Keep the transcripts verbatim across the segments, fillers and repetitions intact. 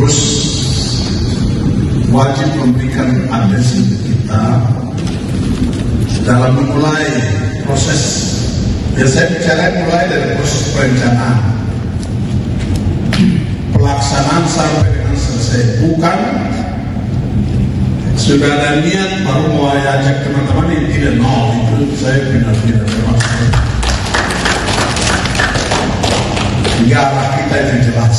terus wajib memberikan atensi kita dalam memulai proses. Ya, saya bicara mulai dari proses perencanaan, pelaksanaan sampai dengan selesai, bukan sudah ada niat baru mau ajak teman-teman ini, tidak, no, itu saya benar-benar termasuk. Hingga arah kita itu jelas.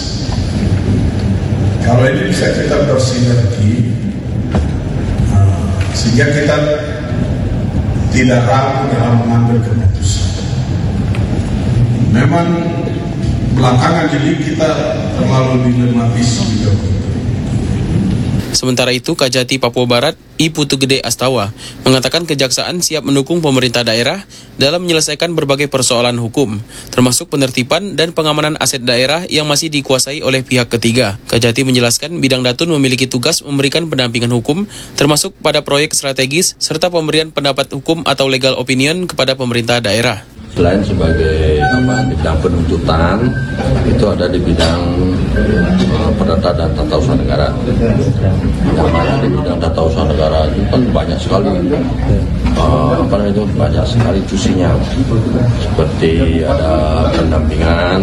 Kalau ini bisa kita bersinergi, uh, sehingga kita tidak ragu dalam mengambil keputusan. Memang belakangan ini kita terlalu dilematis juga. Sementara itu, Kajati Papua Barat, I Putu Gede Astawa, mengatakan kejaksaan siap mendukung pemerintah daerah dalam menyelesaikan berbagai persoalan hukum, termasuk penertiban dan pengamanan aset daerah yang masih dikuasai oleh pihak ketiga. Kajati menjelaskan bidang Datun memiliki tugas memberikan pendampingan hukum, termasuk pada proyek strategis, serta pemberian pendapat hukum atau legal opinion kepada pemerintah daerah. Selain sebagai apa di bidang penuntutan, itu ada di bidang uh, perdata dan tata usaha negara. Yang mana di bidang tata usaha negara itu kan banyak sekali uh, apa namanya itu banyak sekali cusinya. Seperti ada pendampingan,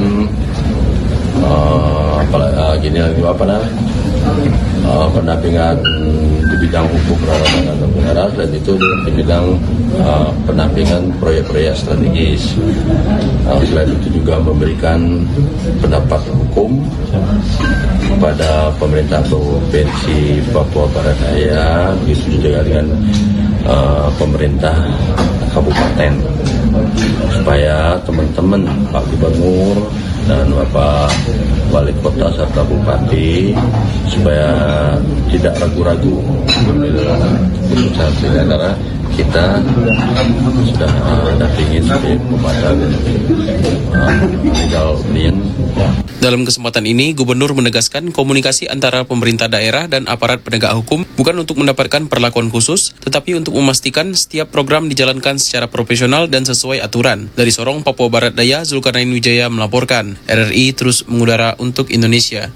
uh, apa uh, gini lagi apa namanya uh, pendampingan di bidang hukum peradaban negara, dan itu di bidang uh, pendampingan proyek-proyek strategis. Uh, selain itu juga memberikan pendapat hukum kepada pemerintah Provinsi Papua Barat Daya, begitu juga dengan uh, pemerintah kabupaten, supaya teman-teman Pak Gubernur dan Bapak Wali Kota serta Bupati supaya tidak ragu-ragu mengambil keputusan, karena kita sudah dampingi sebagai pemadam legal opinion. Dalam kesempatan ini, Gubernur menegaskan komunikasi antara pemerintah daerah dan aparat penegak hukum bukan untuk mendapatkan perlakuan khusus, tetapi untuk memastikan setiap program dijalankan secara profesional dan sesuai aturan. Dari Sorong, Papua Barat Daya, Zulkarnain Wijaya melaporkan. R R I terus mengudara untuk Indonesia.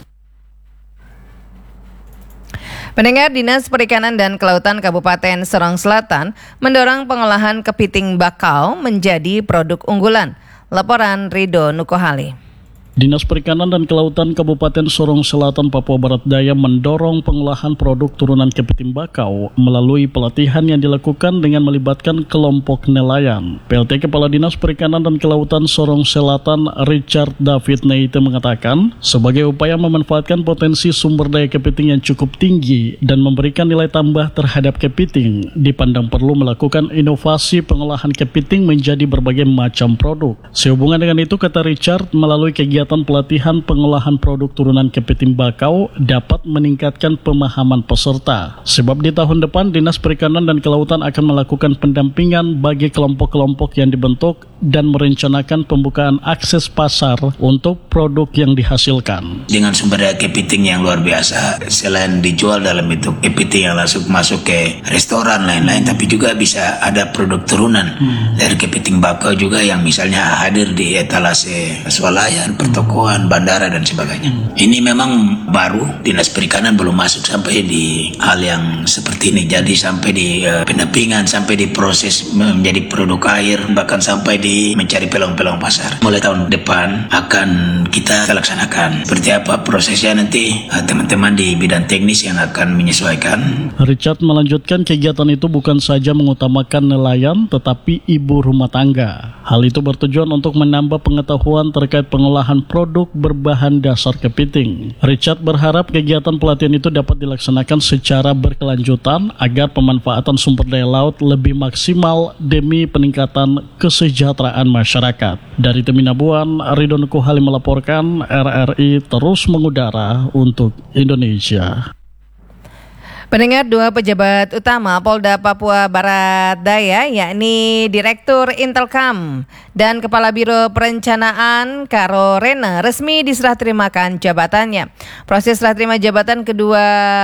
Pendengar, Dinas Perikanan dan Kelautan Kabupaten Sorong Selatan mendorong pengolahan kepiting bakau menjadi produk unggulan. Laporan Rido Nukohali. Dinas Perikanan dan Kelautan Kabupaten Sorong Selatan, Papua Barat Daya mendorong pengolahan produk turunan kepiting bakau melalui pelatihan yang dilakukan dengan melibatkan kelompok nelayan. P L T Kepala Dinas Perikanan dan Kelautan Sorong Selatan, Richard David Neite, mengatakan sebagai upaya memanfaatkan potensi sumber daya kepiting yang cukup tinggi dan memberikan nilai tambah terhadap kepiting, dipandang perlu melakukan inovasi pengolahan kepiting menjadi berbagai macam produk. Sehubungan dengan itu, kata Richard, melalui kegiatan pelatihan pengolahan produk turunan kepiting bakau dapat meningkatkan pemahaman peserta. Sebab di tahun depan Dinas Perikanan dan Kelautan akan melakukan pendampingan bagi kelompok-kelompok yang dibentuk dan merencanakan pembukaan akses pasar untuk produk yang dihasilkan. Dengan sumber daya kepiting yang luar biasa, selain dijual dalam bentuk kepiting yang langsung masuk ke restoran lain-lain, tapi juga bisa ada produk turunan hmm. dari kepiting bakau juga yang misalnya hadir di etalase swalayan, pertokoan, bandara dan sebagainya. Ini memang baru, Dinas Perikanan belum masuk sampai di hal yang seperti ini. Jadi sampai di uh, pendampingan, sampai di proses menjadi produk air, bahkan sampai di mencari peluang-peluang pasar. Mulai tahun depan akan kita laksanakan. Seperti apa prosesnya nanti uh, teman-teman di bidang teknis yang akan menyesuaikan. Richard melanjutkan kegiatan itu bukan saja mengutamakan nelayan tetapi ibu rumah tangga. Hal itu bertujuan untuk menambah pengetahuan terkait pengolahan produk berbahan dasar kepiting. Richard berharap kegiatan pelatihan itu dapat dilaksanakan secara berkelanjutan agar pemanfaatan sumber daya laut lebih maksimal demi peningkatan kesejahteraan masyarakat. Dari Teminabuan, Ridho Nukohali melaporkan. R R I terus mengudara untuk Indonesia. Pendengar, dua pejabat utama Polda Papua Barat Daya, yakni Direktur Intelkam dan Kepala Biro Perencanaan Karo Rena, resmi diserah terimakan jabatannya. Proses serah terima jabatan kedua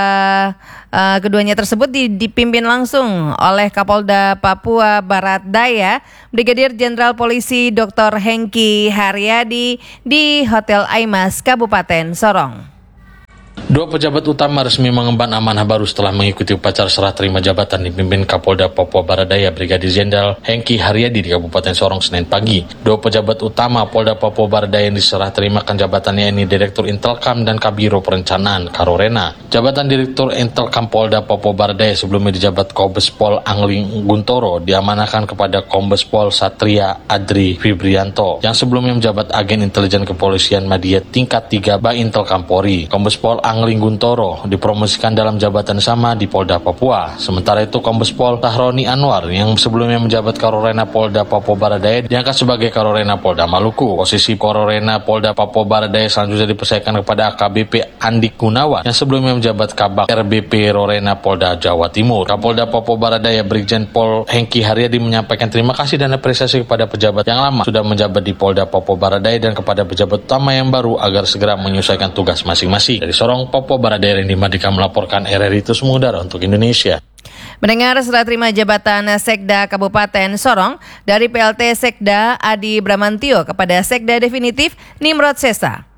uh, keduanya tersebut dipimpin langsung oleh Kapolda Papua Barat Daya, Brigadir Jenderal Polisi Doktor Hengki Haryadi di Hotel Aimas, Kabupaten Sorong. Dua pejabat utama resmi mengemban amanah baru setelah mengikuti upacara serah terima jabatan dipimpin Kapolda Papua Barat Daya Brigadir Jenderal Hengki Haryadi di Kabupaten Sorong Senin pagi. Dua pejabat utama Polda Papua Barat Daya yang diserah terimakan jabatannya ini Direktur Intelkam dan Kabiro Perencanaan Karorena. Jabatan Direktur Intelkam Polda Papua Barat Daya sebelumnya dijabat Kombes Pol Angling Guntoro diamanahkan kepada Kombes Pol Satria Adri Fibrianto yang sebelumnya menjabat Agen Intelijen Kepolisian Media tingkat tiga Baintelkam Polri. Kombes Pol Angling Guntoro dipromosikan dalam jabatan sama di Polda Papua. Sementara itu Kombes Pol Tahroni Anwar yang sebelumnya menjabat Karorena Polda Papua Barat Daya diangkat sebagai Karorena Polda Maluku. Posisi Karorena Polda Papua Barat Daya selanjutnya dipercayakan kepada A K B P Andik Gunawan yang sebelumnya menjabat Kabak R B P Rorena Polda Jawa Timur. Kapolda Papua Barat Daya Brigjen Pol Hengki Haryadi menyampaikan terima kasih dan apresiasi kepada pejabat yang lama sudah menjabat di Polda Papua Barat Daya dan kepada pejabat utama yang baru agar segera menyelesaikan tugas masing-masing. Dari Sorong, Papua Barat Daya, Rendi Madika melaporkan R R I Terus Mengudara untuk Indonesia. Mendengar serah terima jabatan Sekda Kabupaten Sorong dari P L T Sekda Adi Bramantio kepada Sekda definitif Nimrod Sesa.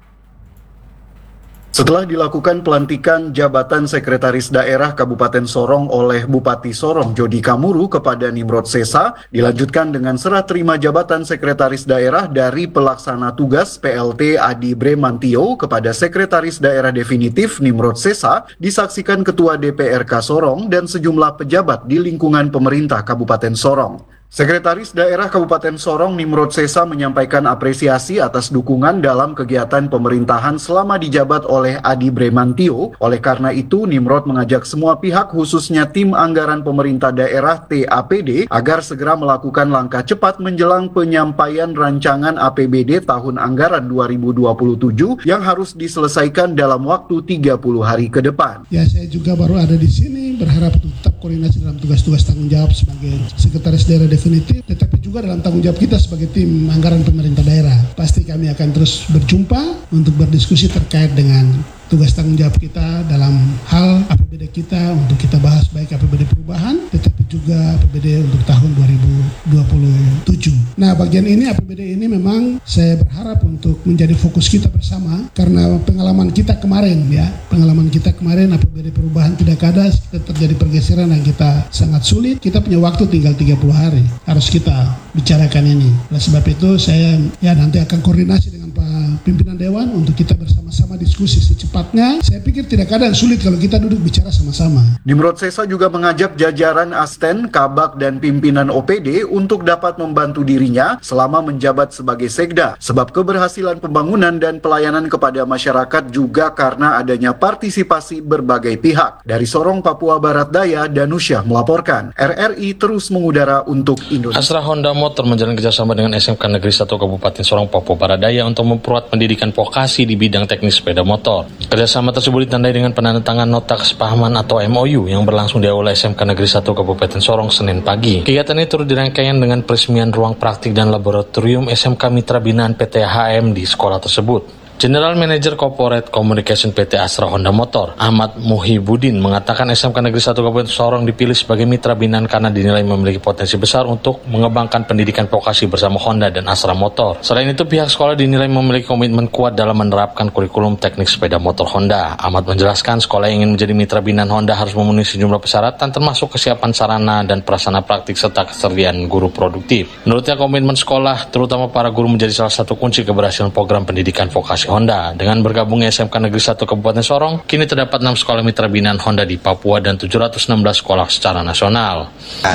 Setelah dilakukan pelantikan jabatan Sekretaris Daerah Kabupaten Sorong oleh Bupati Sorong Jody Kamuru kepada Nimrod Sesa, dilanjutkan dengan serah terima jabatan Sekretaris Daerah dari Pelaksana Tugas P L T Adi Bramantio kepada Sekretaris Daerah definitif Nimrod Sesa, disaksikan Ketua D P R K Sorong dan sejumlah pejabat di lingkungan pemerintah Kabupaten Sorong. Sekretaris Daerah Kabupaten Sorong Nimrod Sesa menyampaikan apresiasi atas dukungan dalam kegiatan pemerintahan selama dijabat oleh Adi Bramantio. Oleh karena itu, Nimrod mengajak semua pihak khususnya tim anggaran pemerintah daerah T A P D agar segera melakukan langkah cepat menjelang penyampaian rancangan A P B D tahun anggaran dua ribu dua puluh tujuh yang harus diselesaikan dalam waktu tiga puluh hari ke depan. Ya, saya juga baru ada di sini, berharap tetap koordinasi dalam tugas-tugas tanggung jawab sebagai Sekretaris Daerah definitif, tetapi juga dalam tanggung jawab kita sebagai tim anggaran pemerintah daerah. Pasti kami akan terus berjumpa untuk berdiskusi terkait dengan tugas tanggung jawab kita dalam hal A P B D kita untuk kita bahas baik A P B D perubahan, tetapi juga A P B D untuk tahun dua ribu dua puluh tujuh. Nah, bagian ini A P B D ini memang saya berharap untuk menjadi fokus kita bersama karena pengalaman kita kemarin ya, pengalaman kita kemarin A P B D perubahan tidak ada, terjadi pergeseran yang kita sangat sulit. Kita punya waktu tinggal tiga puluh hari, harus kita bicarakan ini. Oleh sebab itu saya ya nanti akan koordinasi dengan Pak Pimpinan Dewan untuk kita bersama-sama diskusi secepatnya. Saya pikir tidak ada yang sulit kalau kita duduk bicara sama-sama. Nimrod Sesa juga mengajak jajaran Asten, Kabak, dan pimpinan O P D untuk dapat membantu dirinya selama menjabat sebagai Sekda. Sebab keberhasilan pembangunan dan pelayanan kepada masyarakat juga karena adanya partisipasi berbagai pihak. Dari Sorong, Papua Barat Daya, Danusyah melaporkan. R R I Terus Mengudara untuk Indonesia. Astra Honda Motor menjalin kerjasama dengan S M K Negeri satu Kabupaten Sorong, Papua Barat Daya untuk memperkuat pendidikan vokasi di bidang teknis sepeda motor. Kerjasama tersebut ditandai dengan penandatangan nota kesepahaman atau M O U yang berlangsung di Aula S M K Negeri satu Kabupaten Sorong Senin pagi. Kegiatan ini turut dirangkaian dengan peresmian ruang praktik dan laboratorium S M K Mitra Binaan P T H M di sekolah tersebut. General Manager Corporate Communication P T Astra Honda Motor, Ahmad Muhibudin, mengatakan S M K Negeri satu Kabupaten Sorong dipilih sebagai mitra binaan karena dinilai memiliki potensi besar untuk mengembangkan pendidikan vokasi bersama Honda dan Astra Motor. Selain itu, pihak sekolah dinilai memiliki komitmen kuat dalam menerapkan kurikulum teknik sepeda motor Honda. Ahmad menjelaskan sekolah yang ingin menjadi mitra binaan Honda harus memenuhi sejumlah persyaratan termasuk kesiapan sarana dan prasarana praktik serta ketersediaan guru produktif. Menurutnya, komitmen sekolah, terutama para guru, menjadi salah satu kunci keberhasilan program pendidikan vokasi Honda. Dengan bergabungnya S M K Negeri satu Kabupaten Sorong, kini terdapat enam sekolah mitra binaan Honda di Papua dan tujuh ratus enam belas sekolah secara nasional.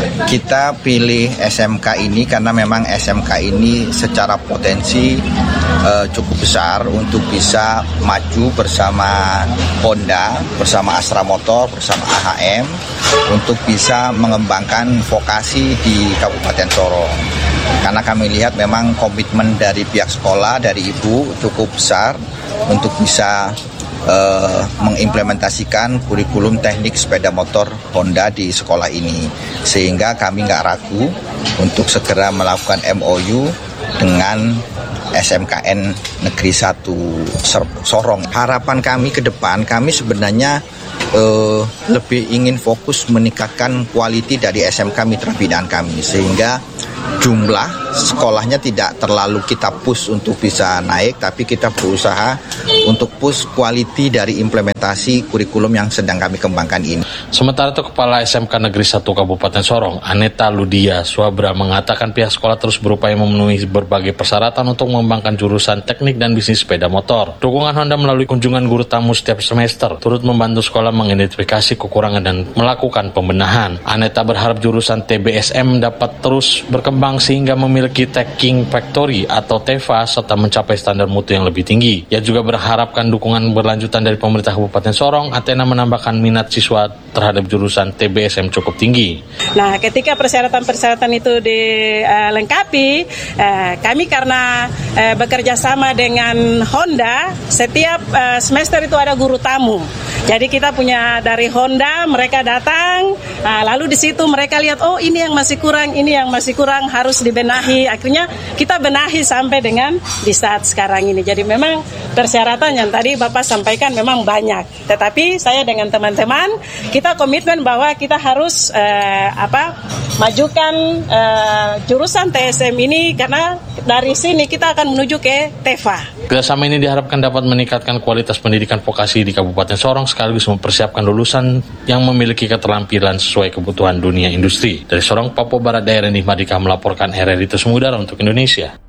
Kita pilih S M K ini karena memang S M K ini secara potensi uh, cukup besar untuk bisa maju bersama Honda, bersama Astra Motor, bersama A H M untuk bisa mengembangkan vokasi di Kabupaten Sorong. Karena kami lihat memang komitmen dari pihak sekolah, dari ibu cukup besar untuk bisa uh, mengimplementasikan kurikulum teknik sepeda motor Honda di sekolah ini. Sehingga kami nggak ragu untuk segera melakukan M O U dengan S M K N Negeri satu Sorong. Harapan kami ke depan, kami sebenarnya uh, lebih ingin fokus meningkatkan kualiti dari S M K mitra binaan kami, sehingga jumlah sekolahnya tidak terlalu kita push untuk bisa naik, tapi kita berusaha untuk push kualiti dari implementasi kurikulum yang sedang kami kembangkan ini. Sementara itu Kepala S M K Negeri satu Kabupaten Sorong, Aneta Ludia Swabra, mengatakan pihak sekolah terus berupaya memenuhi berbagai persyaratan untuk mengembangkan jurusan teknik dan bisnis sepeda motor. Dukungan Honda melalui kunjungan guru tamu setiap semester turut membantu sekolah mengidentifikasi kekurangan dan melakukan pembenahan. Aneta berharap jurusan T B S M dapat terus berkembang sehingga memiliki Taking Factory atau T E F A serta mencapai standar mutu yang lebih tinggi. Ia juga berharapkan dukungan berlanjutan dari pemerintah Kabupaten Sorong. Atena menambahkan minat siswa terhadap jurusan T B S M cukup tinggi. Nah, ketika persyaratan-persyaratan itu dilengkapi, eh, kami karena eh, bekerja sama dengan Honda, setiap eh, semester itu ada guru tamu. Jadi kita punya dari Honda, mereka datang, nah, lalu di situ mereka lihat, oh ini yang masih kurang, ini yang masih kurang, harus dibenahi. Akhirnya kita benahi sampai dengan di saat sekarang ini. Jadi memang persyaratan yang tadi Bapak sampaikan memang banyak. Tetapi saya dengan teman-teman, kita komitmen bahwa kita harus eh, apa majukan eh, jurusan T S M ini, karena dari sini kita akan menuju ke T E F A. Kerjasama ini diharapkan dapat meningkatkan kualitas pendidikan vokasi di Kabupaten Sorong sekaligus mempersiapkan lulusan yang memiliki keterampilan sesuai kebutuhan dunia industri. Dari Sorong, Papua Barat Daya, Rendi Madika melaporkan R R I Terus Mudara untuk Indonesia.